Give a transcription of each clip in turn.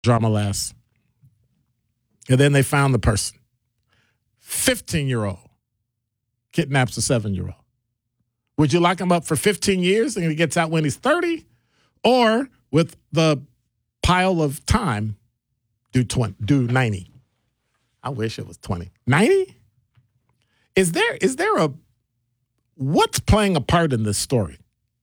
drama lasts. And then they found the person. 15-year-old kidnaps a 7-year-old. Would you lock him up for 15 years and he gets out when he's 30? Or with the pile of time, do 90? I wish it was 20. 90? Is there a what's playing a part in this story?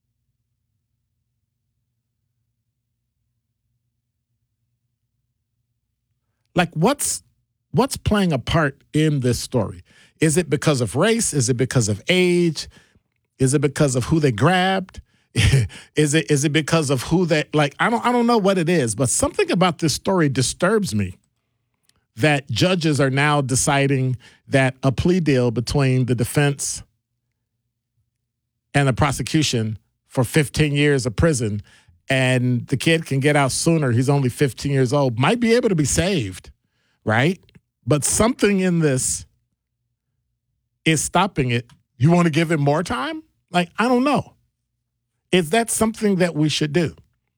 Like what's playing a part in this story? Is it because of race? Is it because of age? Is it because of who they grabbed? Is it because of who they like? I don't know what it is, but something about this story disturbs me. That judges are now deciding that a plea deal between the defense and the prosecution for 15 years of prison, and the kid can get out sooner. He's only 15 years old. Might be able to be saved, right? But something in this is stopping it. You want to give him more time? Like, I don't know. Is that something that we should do?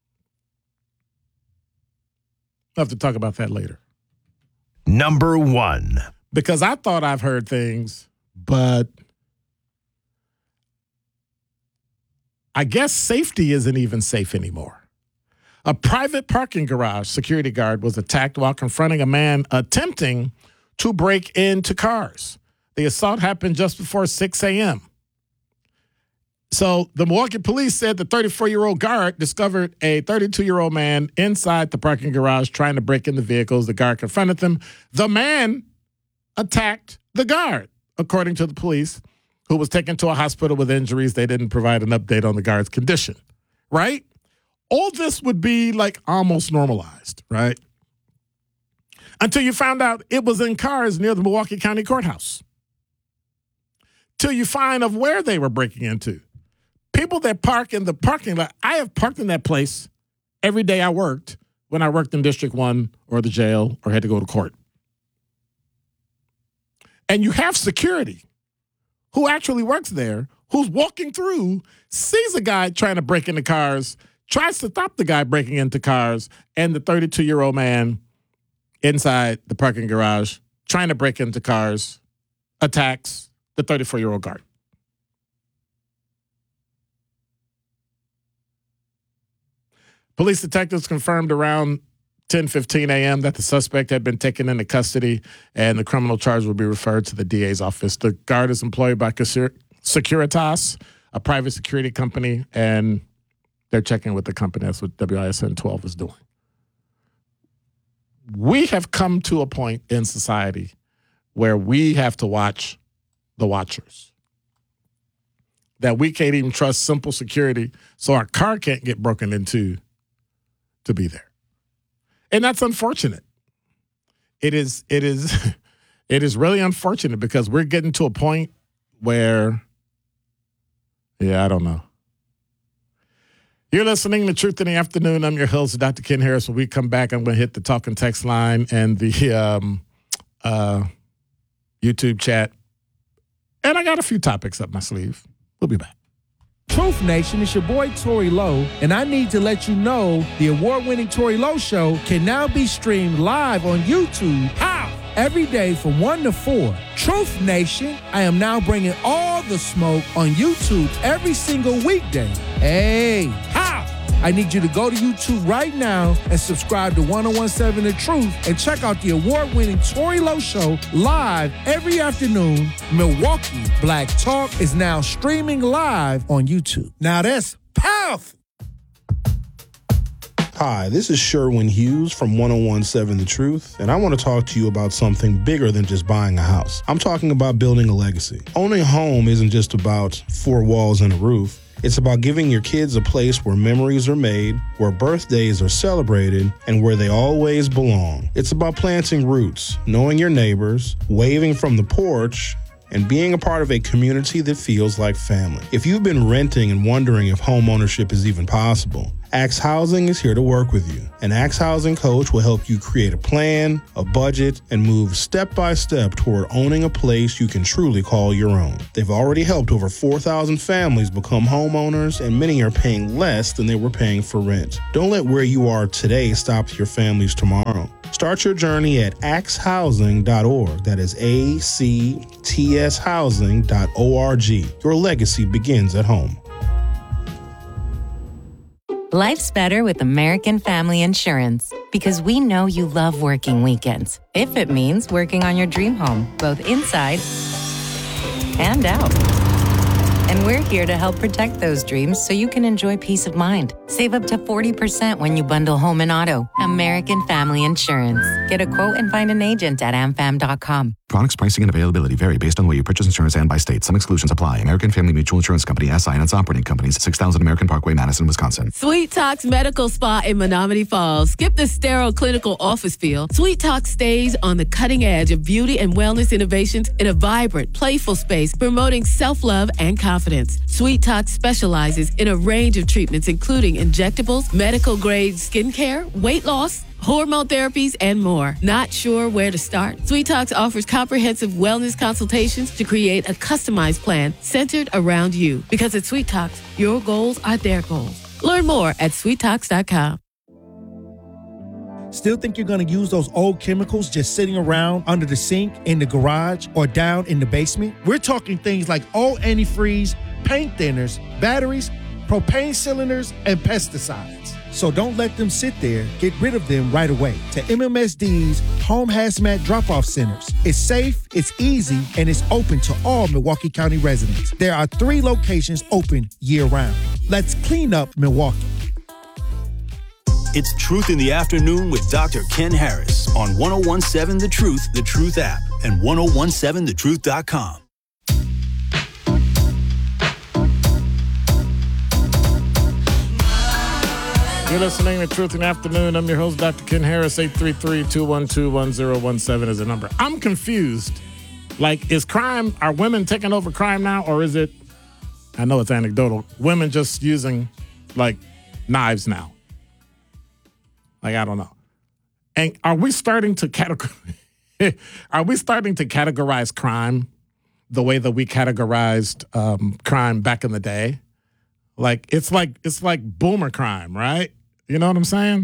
I'll have to talk about that later. Number 1. Because I thought I've heard things, but I guess safety isn't even safe anymore. A private parking garage security guard was attacked while confronting a man attempting to break into cars. The assault happened just before 6 a.m. So the Milwaukee police said the 34-year-old guard discovered a 32-year-old man inside the parking garage trying to break into vehicles. The guard confronted them. The man attacked the guard, according to the police, who was taken to a hospital with injuries. They didn't provide an update on the guard's condition, right? All this would be like almost normalized, right? Until you found out it was in cars near the Milwaukee County Courthouse. Till you find of where they were breaking into. People that park in the parking lot, I have parked in that place every day I worked when I worked in District 1 or the jail or had to go to court. And you have security who actually works there, who's walking through, sees a guy trying to break into cars, tries to stop the guy breaking into cars, and the 32-year-old man inside the parking garage trying to break into cars attacks the 34-year-old guard. Police detectives confirmed around 10:15 a.m. that the suspect had been taken into custody and the criminal charge will be referred to the DA's office. The guard is employed by Securitas, a private security company, and they're checking with the company. That's what WISN 12 is doing. We have come to a point in society where we have to watch the watchers. That we can't even trust simple security, so our car can't get broken into to be there. And that's unfortunate. It is really unfortunate because we're getting to a point where, I don't know. You're listening to Truth in the Afternoon. I'm your host, Dr. Ken Harris. When we come back, I'm going to hit the talk and text line and the YouTube chat. And I got a few topics up my sleeve. We'll be back. Truth Nation, it's your boy Tory Lowe, and I need to let you know the award-winning Tory Lowe Show can now be streamed live on YouTube. How? Every day from 1 to 4. Truth Nation, I am now bringing all the smoke on YouTube every single weekday. Hey, how? I need you to go to YouTube right now and subscribe to 1017 The Truth and check out the award-winning Tory Lowe Show live every afternoon. Milwaukee Black Talk is now streaming live on YouTube. Now that's powerful. Hi, this is Sherwin Hughes from 1017 The Truth, and I want to talk to you about something bigger than just buying a house. I'm talking about building a legacy. Owning a home isn't just about 4 walls and a roof. It's about giving your kids a place where memories are made, where birthdays are celebrated, and where they always belong. It's about planting roots, knowing your neighbors, waving from the porch, and being a part of a community that feels like family. If you've been renting and wondering if home ownership is even possible, Axe Housing is here to work with you. An Axe Housing coach will help you create a plan, a budget, and move step by step toward owning a place you can truly call your own. They've already helped over 4,000 families become homeowners, and many are paying less than they were paying for rent. Don't let where you are today stop your families tomorrow. Start your journey at axehousing.org. That is ACTS housing.org. Your legacy begins at home. Life's better with American Family Insurance because we know you love working weekends. If it means working on your dream home, both inside and out. And we're here to help protect those dreams so you can enjoy peace of mind. Save up to 40% when you bundle home and auto. American Family Insurance. Get a quote and find an agent at amfam.com. Products, pricing, and availability vary based on the way you purchase insurance and by state. Some exclusions apply. American Family Mutual Insurance Company, SI, and its operating companies, 6000 American Parkway, Madison, Wisconsin. Sweet Talks Medical Spa in Menominee Falls. Skip the sterile clinical office feel. Sweet Talk stays on the cutting edge of beauty and wellness innovations in a vibrant, playful space promoting self-love and confidence. Sweet Talk specializes in a range of treatments including injectables, medical-grade skincare, weight loss, hormone therapies, and more. Not sure where to start? Sweet Talks offers comprehensive wellness consultations to create a customized plan centered around you. Because at Sweet Talks, your goals are their goals. Learn more at sweettalks.com. Still think you're going to use those old chemicals just sitting around under the sink, in the garage, or down in the basement? We're talking things like old antifreeze, paint thinners, batteries, propane cylinders, and pesticides. So don't let them sit there. Get rid of them right away. To MMSD's Home Hazmat Drop-Off Centers. It's safe, it's easy, and it's open to all Milwaukee County residents. There are 3 locations open year-round. Let's clean up Milwaukee. It's Truth in the Afternoon with Dr. Ken Harris on 1017 The Truth app, and 1017thetruth.com. You're listening to Truth in the Afternoon. I'm your host, Dr. Ken Harris. 833-212-1017 is the number. I'm confused. Like, are women taking over crime now, or is it, I know it's anecdotal, women just using, like, knives now? Like, I don't know. And are we starting to categorize crime the way that we categorized crime back in the day? It's like boomer crime, right? You know what I'm saying?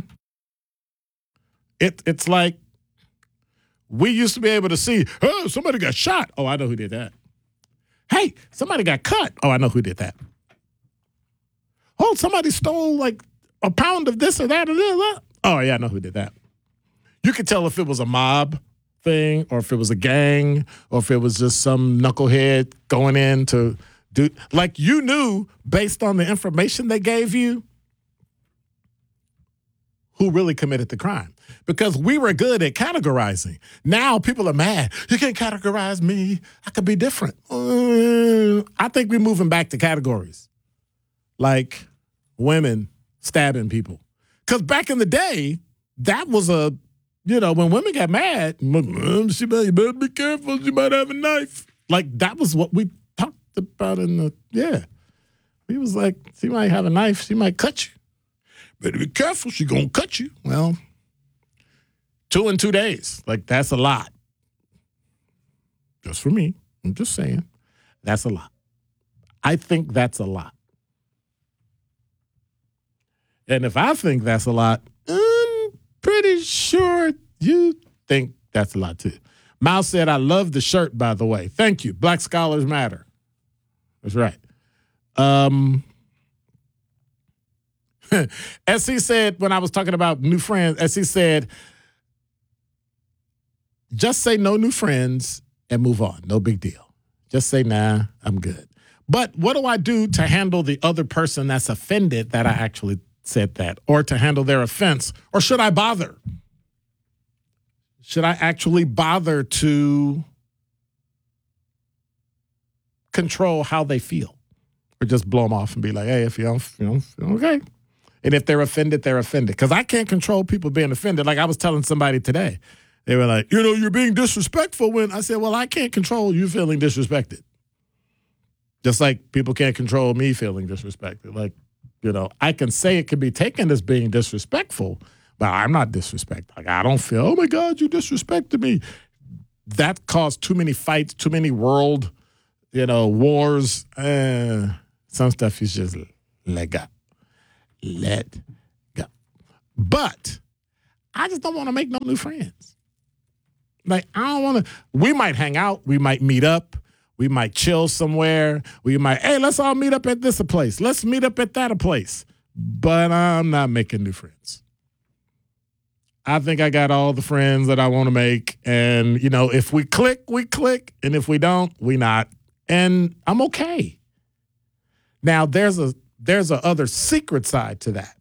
It's like we used to be able to see, oh, somebody got shot. Oh, I know who did that. Hey, somebody got cut. Oh, I know who did that. Oh, somebody stole like a pound of this or that or that. Oh, yeah, I know who did that. You could tell if it was a mob thing or if it was a gang or if it was just some knucklehead going in to do, like, you knew based on the information they gave you who really committed the crime, because we were good at categorizing. Now people are mad. You can't categorize me. I could be different. I think we're moving back to categories, like women stabbing people. Because back in the day, that was when women got mad, you better be careful. She might have a knife. Like, that was what we talked about He was like, she might have a knife. She might cut you. Better be careful. She gonna cut you. Well, 2 in 2 days. Like, that's a lot. Just for me. I'm just saying. That's a lot. I think that's a lot. And if I think that's a lot, I'm pretty sure you think that's a lot too. Miles said, I love the shirt, by the way. Thank you. Black Scholars Matter. That's right. SC said, when I was talking about new friends, SC said, just say no new friends and move on. No big deal. Just say, nah, I'm good. But what do I do to handle the other person that's offended that I actually said that, or to handle their offense? Or should I bother? Should I actually bother to control how they feel? Or just blow them off and be like, hey, if you don't feel okay. And if they're offended, they're offended. Because I can't control people being offended. Like I was telling somebody today. They were like, you're being disrespectful when I said, well, I can't control you feeling disrespected. Just like people can't control me feeling disrespected. Like, I can say it can be taken as being disrespectful, but I'm not disrespectful. Like, I don't feel, oh my God, you disrespected me. That caused too many fights, too many world, wars. Some stuff is just let go. Let go. But I just don't want to make no new friends. Like, I don't want to. We might hang out. We might meet up. We might chill somewhere. We might, hey, let's all meet up at this place. Let's meet up at that place. But I'm not making new friends. I think I got all the friends that I want to make. And, if we click, we click. And if we don't, we not. And I'm okay. Now, there's a other secret side to that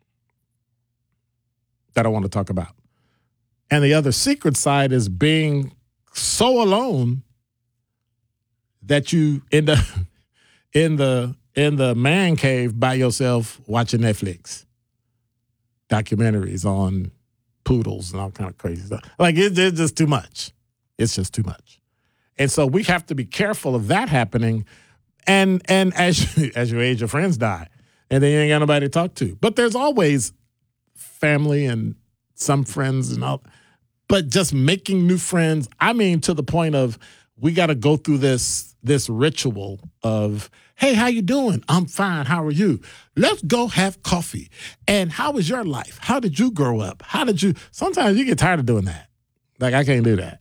I want to talk about. And the other secret side is being so alone that you end up in the man cave by yourself watching Netflix documentaries on poodles and all kind of crazy stuff. Like, it's just too much. It's just too much. And so we have to be careful of that happening. And as you age, your friends die, and then you ain't got nobody to talk to. But there's always family and some friends and all. But just making new friends, I mean, to the point of we got to go through this ritual of, hey, how you doing? I'm fine. How are you? Let's go have coffee. And how was your life? How did you grow up? Sometimes you get tired of doing that. Like, I can't do that.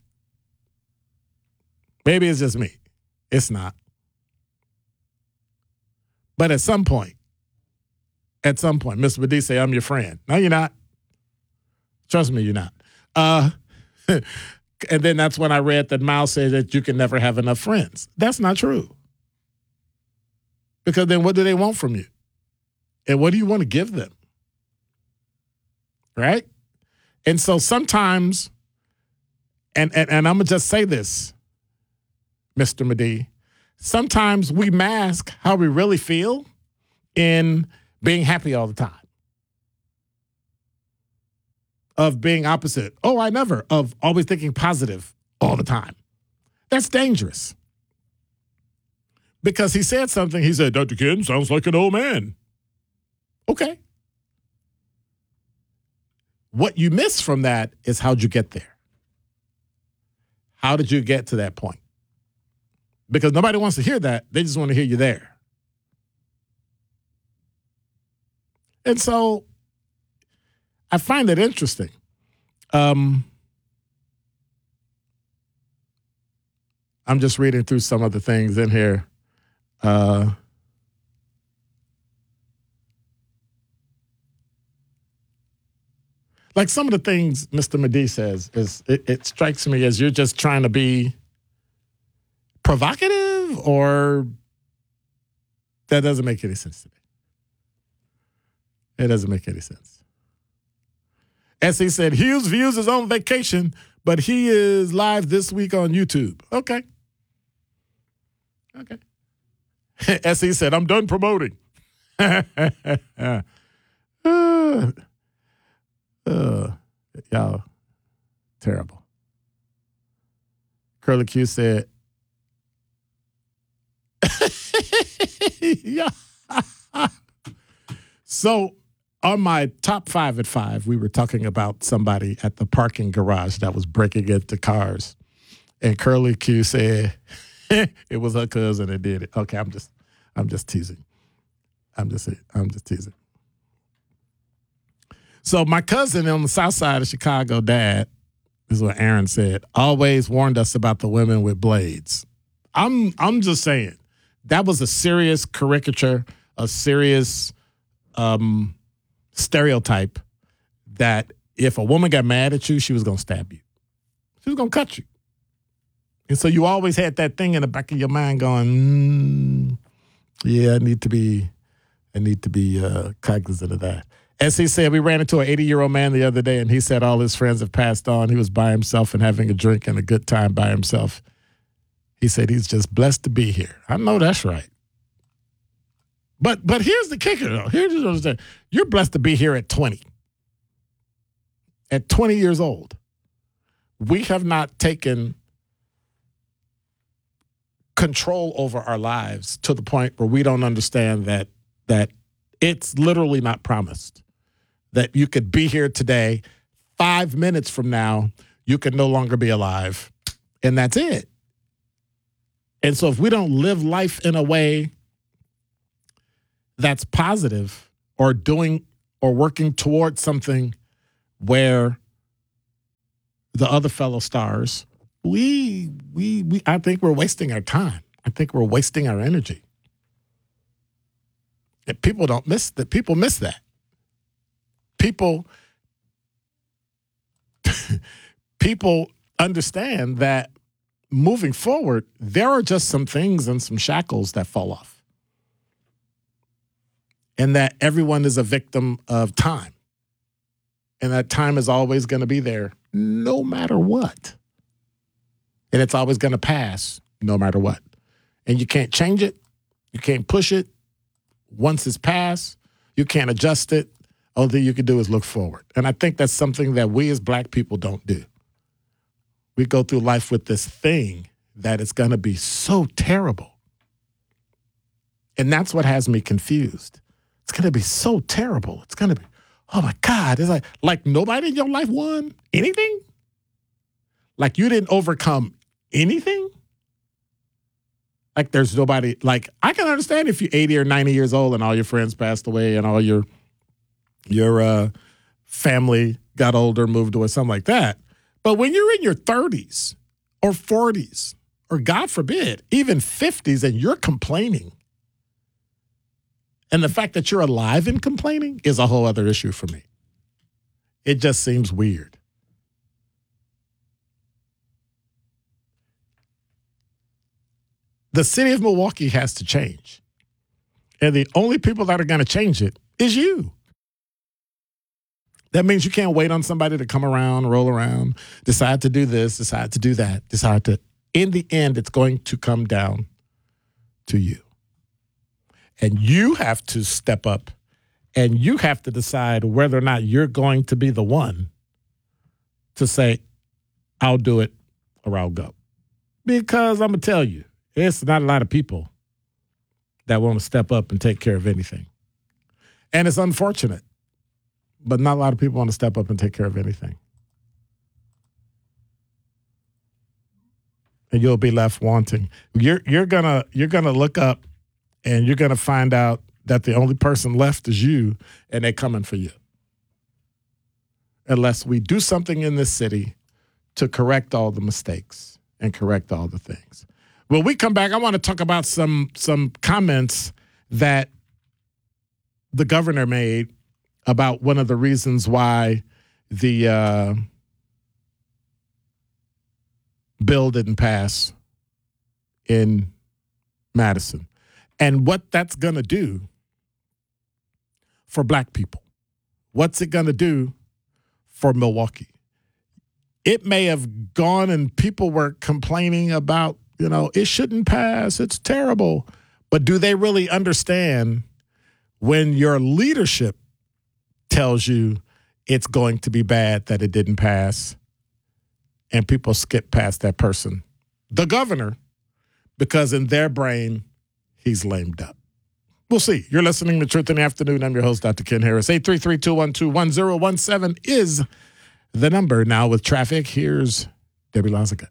Maybe it's just me. It's not. But at some point, Mr. Medee say, I'm your friend. No, you're not. Trust me, you're not. And then that's when I read that Miles said that you can never have enough friends. That's not true. Because then what do they want from you? And what do you want to give them? Right? And so sometimes, and I'm going to just say this, Mr. Medee, sometimes we mask how we really feel in being happy all the time. Of being opposite. Oh, I never. Of always thinking positive all the time. That's dangerous. Because he said something. He said, Dr. Ken sounds like an old man. Okay. What you miss from that is how'd you get there? How did you get to that point? Because nobody wants to hear that. They just want to hear you there. And so I find it interesting. I'm just reading through some of the things in here. Like some of the things Mr. Medee says is it strikes me as you're just trying to be provocative, or that doesn't make any sense to me. It doesn't make any sense. As he said, Hughes Views is on vacation, but he is live this week on YouTube. Okay. As he said, I'm done promoting. Y'all, terrible. Curly Q said, yeah. So, on my top 5 at 5, we were talking about somebody at the parking garage that was breaking into cars. And Curly Q said it was her cousin that did it. Okay, I'm just teasing. I'm just teasing. So my cousin on the south side of Chicago, Dad, this is what Aaron said, always warned us about the women with blades. I'm just saying, that was a serious caricature, a serious stereotype that if a woman got mad at you, she was going to stab you. She was going to cut you. And so you always had that thing in the back of your mind going, yeah, I need to be cognizant of that. As he said, we ran into an 80-year-old man the other day, and he said all his friends have passed on. He was by himself and having a drink and a good time by himself. He said he's just blessed to be here. I know that's right. But here's the kicker, though. Here's what I'm saying. You're blessed to be here at 20. At 20 years old. We have not taken control over our lives to the point where we don't understand that It's literally not promised that you could be here today. 5 minutes from now, you could no longer be alive. And that's it. And so if we don't live life in a way that's positive or doing or working towards something where the other fellow stars, I think we're wasting our time. I think we're wasting our energy. And people don't miss that. People miss that. People understand that moving forward, there are just some things and some shackles that fall off. And that everyone is a victim of time. And that time is always going to be there no matter what. And it's always going to pass no matter what. And you can't change it. You can't push it. Once it's passed, you can't adjust it. All thing you can do is look forward. And I think that's something that we as black people don't do. We go through life with this thing that it's going to be so terrible. And that's what has me confused. It's going to be so terrible. It's going to be, oh my God. It's like nobody in your life won anything? Like you didn't overcome anything? Like there's nobody, like I can understand if you're 80 or 90 years old and all your friends passed away and all your family got older, moved away, something like that. But when you're in your 30s or 40s, or God forbid, even 50s, and you're complaining, and the fact that you're alive and complaining is a whole other issue for me. It just seems weird. The city of Milwaukee has to change. And the only people that are going to change it is you. That means you can't wait on somebody to come around, roll around, decide to do this, decide to do that, in the end, it's going to come down to you. And you have to step up and you have to decide whether or not you're going to be the one to say, I'll do it or I'll go. Because I'm going to tell you, it's not a lot of people that want to step up and take care of anything. And it's unfortunate, but not a lot of people want to step up and take care of anything. And you'll be left wanting. You're gonna look up and you're gonna find out that the only person left is you, and they're coming for you. Unless we do something in this city to correct all the mistakes and correct all the things. When we come back, I want to talk about some comments that the governor made about one of the reasons why the bill didn't pass in Madison and what that's going to do for black people. What's it going to do for Milwaukee? It may have gone and people were complaining about, it shouldn't pass. It's terrible. But do they really understand when your leadership tells you it's going to be bad that it didn't pass and people skip past that person, the governor, because in their brain, he's lamed up? We'll see. You're listening to Truth in the Afternoon. I'm your host, Dr. Ken Harris. 833-212-1017 is the number. Now with traffic, here's Debbie Lazaga.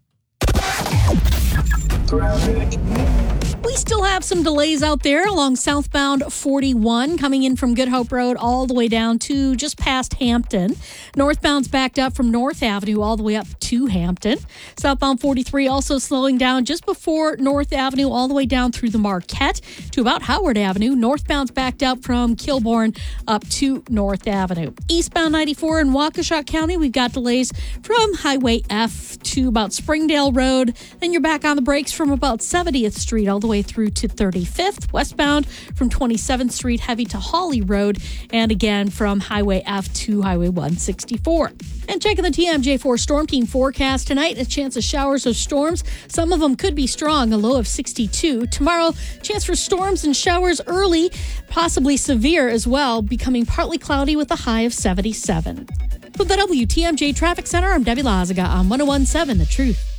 We still have some delays out there along southbound 41 coming in from Good Hope Road all the way down to just past Hampton. Northbound's backed up from North Avenue all the way up to Hampton. Southbound 43 also slowing down just before North Avenue all the way down through the Marquette to about Howard Avenue. Northbound's backed up from Kilbourne up to North Avenue. Eastbound 94 in Waukesha County, we've got delays from Highway F to about Springdale Road. Then you're back on the brakes from about 70th Street all the way through to 35th. Westbound from 27th Street heavy to Hawley Road, and again from Highway F to Highway 164. And checking the TMJ4 Storm Team forecast tonight, a chance of showers or storms. Some of them could be strong, a low of 62. Tomorrow, chance for storms and showers early, possibly severe as well, becoming partly cloudy with a high of 77. From the WTMJ Traffic Center, I'm Debbie Lazaga on 101.7 The Truth.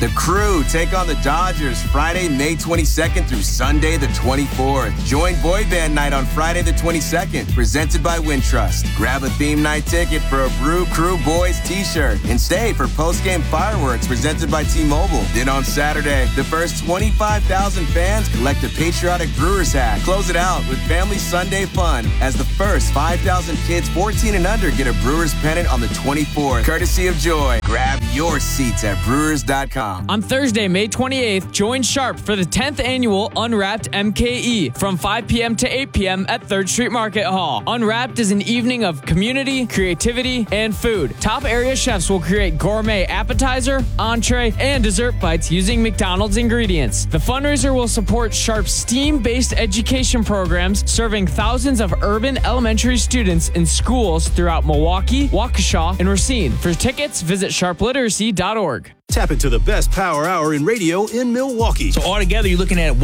The Crew take on the Dodgers Friday, May 22nd through Sunday, the 24th. Join Boy Band Night on Friday, the 22nd, presented by Wintrust. Grab a theme night ticket for a Brew Crew Boys t-shirt and stay for post-game fireworks presented by T-Mobile. Then on Saturday, the first 25,000 fans collect a patriotic Brewers hat. Close it out with Family Sunday fun as the first 5,000 kids 14 and under get a Brewers pennant on the 24th, courtesy of Joy. Grab your seats at Brewers.com. On Thursday, May 28th, join Sharp for the 10th annual Unwrapped MKE from 5 p.m. to 8 p.m. at 3rd Street Market Hall. Unwrapped is an evening of community, creativity, and food. Top area chefs will create gourmet appetizer, entree, and dessert bites using McDonald's ingredients. The fundraiser will support Sharp's STEAM-based education programs serving thousands of urban elementary students in schools throughout Milwaukee, Waukesha, and Racine. For tickets, visit sharpliteracy.org. Tap into the best power hour in radio in Milwaukee. So altogether, you're looking at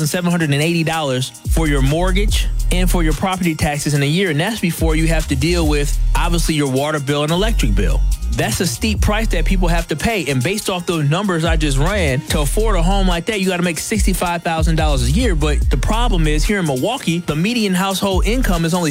$1,780 for your mortgage and for your property taxes in a year. And that's before you have to deal with, obviously, your water bill and electric bill. That's a steep price that people have to pay. And based off those numbers I just ran, to afford a home like that, you got to make $65,000 a year. But the problem is here in Milwaukee, the median household income is only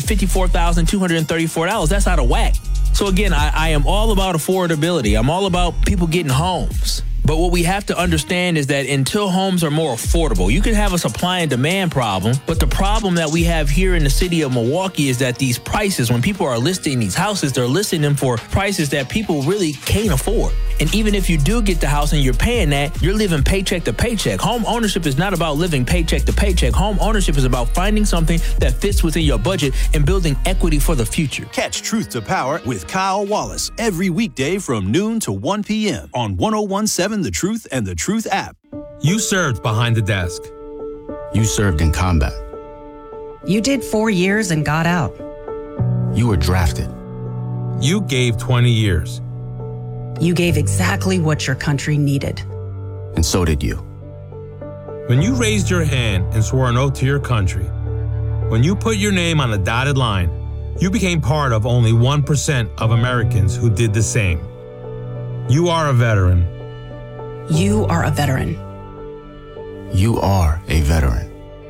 $54,234. That's out of whack. So again, I am all about affordability. I'm all about people getting homes. But what we have to understand is that until homes are more affordable, you can have a supply and demand problem. But the problem that we have here in the city of Milwaukee is that these prices, when people are listing these houses, they're listing them for prices that people really can't afford. And even if you do get the house and you're paying that, you're living paycheck to paycheck. Home ownership is not about living paycheck to paycheck. Home ownership is about finding something that fits within your budget and building equity for the future. Catch Truth to Power with Kyle Wallace every weekday from noon to 1 p.m. on 101.7 The Truth and The Truth app. You served behind the desk. You served in combat. You did 4 years and got out. You were drafted. You gave 20 years. You gave exactly what your country needed. And so did you. When you raised your hand and swore an oath to your country, when you put your name on a dotted line, you became part of only 1% of Americans who did the same. You are a veteran. You are a veteran. You are a veteran.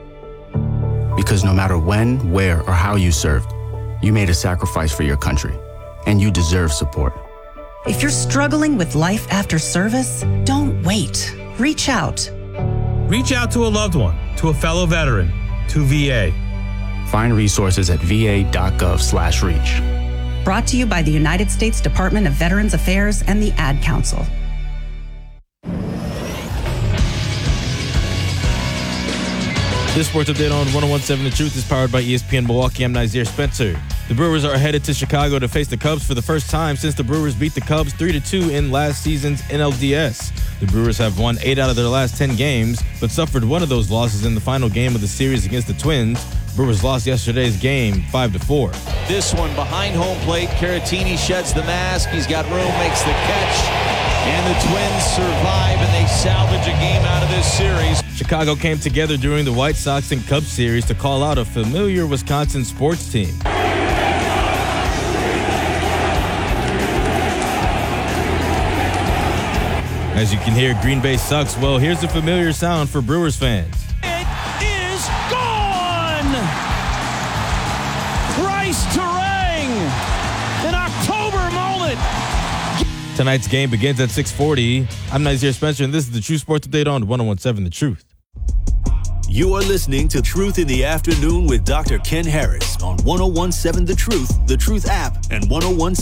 Because no matter when, where, or how you served, you made a sacrifice for your country, and you deserve support. If you're struggling with life after service, don't wait. Reach out. Reach out to a loved one, to a fellow veteran, to VA. Find resources at va.gov/reach. Brought to you by the United States Department of Veterans Affairs and the Ad Council. This sports update on 101.7 The Truth is powered by ESPN Milwaukee. I'm Nazir Spencer. The Brewers are headed to Chicago to face the Cubs for the first time since the Brewers beat the Cubs 3-2 in last season's NLDS. The Brewers have won 8 out of their last 10 games, but suffered one of those losses in the final game of the series against the Twins. Brewers lost yesterday's game 5-4. This one behind home plate. Caratini sheds the mask. He's got room, makes the catch. And the Twins survive, and they salvage a game out of this series. Chicago came together during the White Sox and Cubs series to call out a familiar Wisconsin sports team. As you can hear, Green Bay sucks. Well, here's a familiar sound for Brewers fans. It is gone! Price Terang! An October moment! Tonight's game begins at 6:40. I'm Nazir Spencer, and this is the True Sports Update on 101.7 The Truth. You are listening to Truth in the Afternoon with Dr. Ken Harris on 101.7 The Truth app, and 101.7